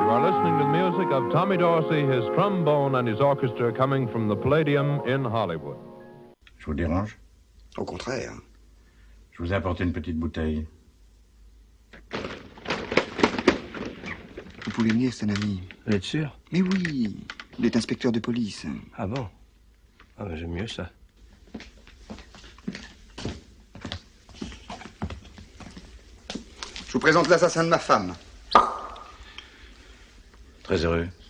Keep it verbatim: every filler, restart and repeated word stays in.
You are listening to the music of Tommy Dorsey, his trombone and his orchestra coming from the Palladium in Hollywood. Je vous dérange? Au contraire. Je vous ai apporté une petite bouteille. Vous pouvez venir, c'est un ami. Vous êtes sûr? Mais oui, il est inspecteur de police. Ah bon? Ah ben j'aime mieux ça. Je vous présente l'assassin de ma femme. Très heureux.